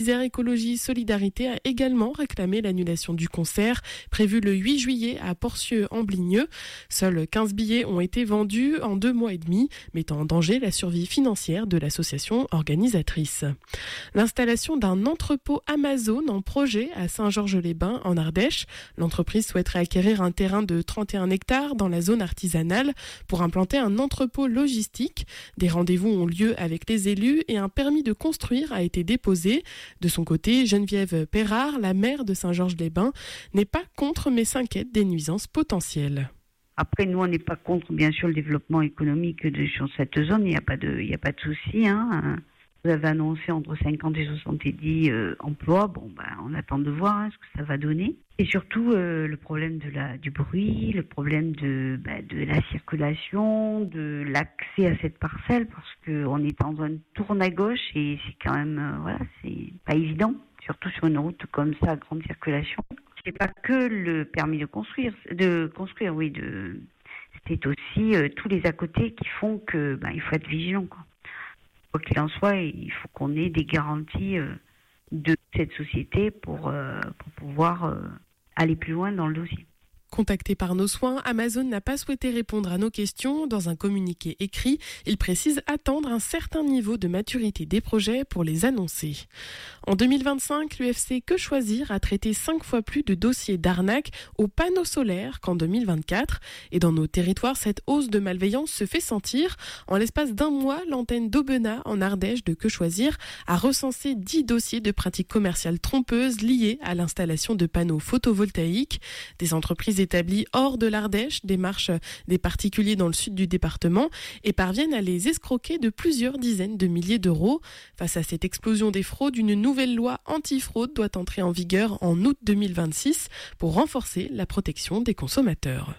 Isère Écologie Solidarité a également réclamé l'annulation du concert prévu le 8 juillet à Porcieux-en-Bligneux. Seuls 15 billets ont été vendus en 2 mois et demi, mettant en danger la survie financière de l'association organisatrice. L'installation d'un entrepôt Amazon en projet à Saint-Georges-les-Bains en Ardèche. L'entreprise souhaiterait acquérir un terrain de 31 hectares dans la zone artisanale pour implanter un entrepôt logistique. Des rendez-vous ont lieu avec les élus et un permis de construire a été déposé. De son côté, Geneviève Perrard, la maire de Saint-Georges-les-Bains, n'est pas contre mais s'inquiète des nuisances potentielles. Après, nous, on n'est pas contre, bien sûr, le développement économique sur cette zone. Il n'y a pas de souci. Vous avez annoncé entre 50 et 70 emplois. On attend de voir ce que ça va donner. Et surtout, le problème du bruit, le problème de la circulation, de l'accès à cette parcelle, parce qu'on est dans un tourne à gauche et c'est quand même, c'est pas évident, surtout sur une route comme ça, à grande circulation. C'est pas que le permis de construire, c'est aussi tous les à côté qui font que, il faut être vigilant, quoi. Quoi qu'il en soit, il faut qu'on ait des garanties de cette société pour pouvoir aller plus loin dans le dossier. Contacté par Nos Soins, Amazon n'a pas souhaité répondre à nos questions. Dans un communiqué écrit, il précise attendre un certain niveau de maturité des projets pour les annoncer. En 2025, l'UFC Que Choisir a traité 5 fois plus de dossiers d'arnaque aux panneaux solaires qu'en 2024. Et dans nos territoires, cette hausse de malveillance se fait sentir. En l'espace d'un mois, l'antenne d'Aubenas en Ardèche de Que Choisir a recensé 10 dossiers de pratiques commerciales trompeuses liées à l'installation de panneaux photovoltaïques. Des entreprises établis hors de l'Ardèche démarchent des particuliers dans le sud du département et parviennent à les escroquer de plusieurs dizaines de milliers d'euros. Face à cette explosion des fraudes, une nouvelle loi anti-fraude doit entrer en vigueur en août 2026 pour renforcer la protection des consommateurs.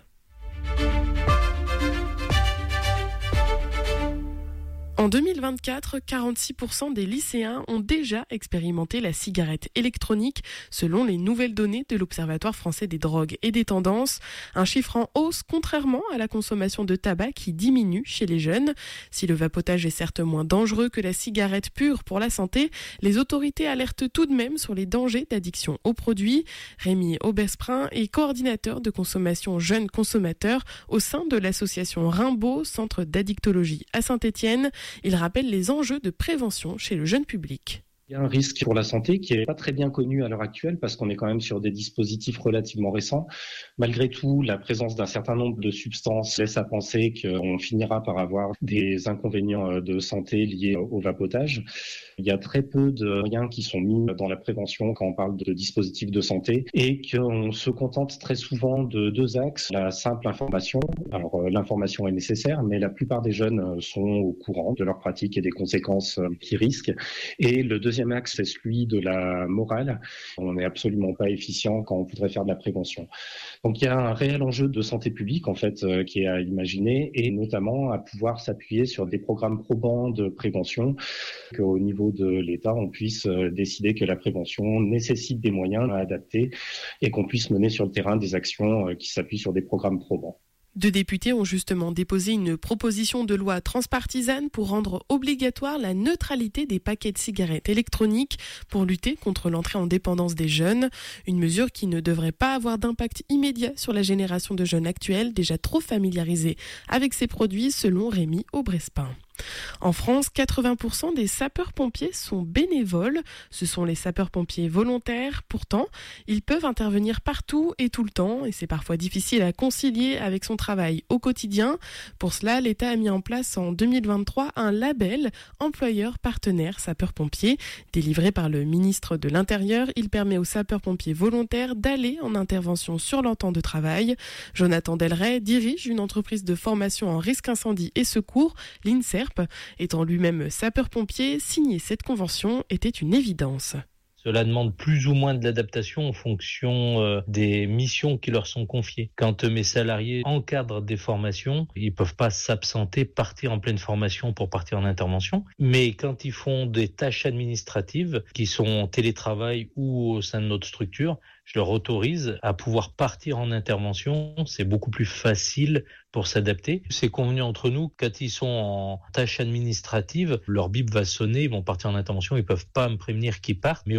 En 2024, 46% des lycéens ont déjà expérimenté la cigarette électronique, selon les nouvelles données de l'Observatoire français des drogues et des tendances. Un chiffre en hausse, contrairement à la consommation de tabac qui diminue chez les jeunes. Si le vapotage est certes moins dangereux que la cigarette pure pour la santé, les autorités alertent tout de même sur les dangers d'addiction aux produits. Rémi Aubesprin est coordinateur de consommation jeunes consommateurs au sein de l'association Rimbaud, centre d'addictologie à Saint-Étienne. Il rappelle les enjeux de prévention chez le jeune public. Il y a un risque pour la santé qui n'est pas très bien connu à l'heure actuelle parce qu'on est quand même sur des dispositifs relativement récents. Malgré tout, la présence d'un certain nombre de substances laisse à penser qu'on finira par avoir des inconvénients de santé liés au vapotage. Il y a très peu de moyens qui sont mis dans la prévention quand on parle de dispositifs de santé et qu'on se contente très souvent de 2 axes. La simple information. Alors l'information est nécessaire, mais la plupart des jeunes sont au courant de leurs pratiques et des conséquences qu'ils risquent. Et le deuxième axe, c'est celui de la morale. On n'est absolument pas efficient quand on voudrait faire de la prévention. Donc il y a un réel enjeu de santé publique en fait qui est à imaginer et notamment à pouvoir s'appuyer sur des programmes probants de prévention, qu'au niveau de l'État, on puisse décider que la prévention nécessite des moyens adaptés et qu'on puisse mener sur le terrain des actions qui s'appuient sur des programmes probants. 2 députés ont justement déposé une proposition de loi transpartisane pour rendre obligatoire la neutralité des paquets de cigarettes électroniques pour lutter contre l'entrée en dépendance des jeunes. Une mesure qui ne devrait pas avoir d'impact immédiat sur la génération de jeunes actuels déjà trop familiarisés avec ces produits, selon Rémi Aubesprin. En France, 80% des sapeurs-pompiers sont bénévoles. Ce sont les sapeurs-pompiers volontaires. Pourtant, ils peuvent intervenir partout et tout le temps et c'est parfois difficile à concilier avec son travail au quotidien. Pour cela, l'État a mis en place en 2023 un label employeur partenaire sapeurs-pompiers. Délivré par le ministre de l'Intérieur, il permet aux sapeurs-pompiers volontaires d'aller en intervention sur leur temps de travail. Jonathan Delray dirige une entreprise de formation en risque incendie et secours, l'INSERP. Étant lui-même sapeur-pompier, signer cette convention était une évidence. Cela demande plus ou moins de l'adaptation en fonction des missions qui leur sont confiées. Quand mes salariés encadrent des formations, ils peuvent pas s'absenter, partir en pleine formation pour partir en intervention. Mais quand ils font des tâches administratives qui sont en télétravail ou au sein de notre structure, je leur autorise à pouvoir partir en intervention. C'est beaucoup plus facile pour s'adapter. C'est convenu entre nous, quand ils sont en tâches administratives, leur bip va sonner, ils vont partir en intervention, ils peuvent pas me prévenir qu'ils partent. Mais